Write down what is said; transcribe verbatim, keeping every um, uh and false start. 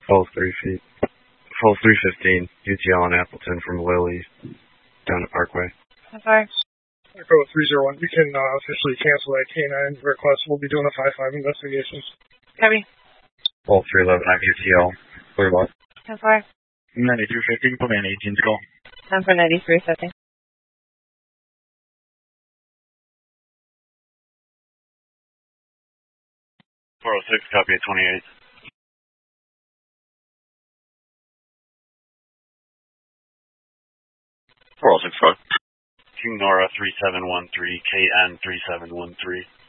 Falls three feet. Falls three fifteen. U T L on Appleton from Lily down at Parkway. I'm sorry. Echo three zero one. You can uh, officially cancel that K nine request. We'll be doing a five five investigation. Copy. Fall three eleven on U T L. Clear what? I'm sorry. ninety-three fifteen, command eighteen, go. Time for ninety-three fifty. four oh six, copy at twenty-eight. four oh six, go. King Nora three seven one three, K N three seven one three.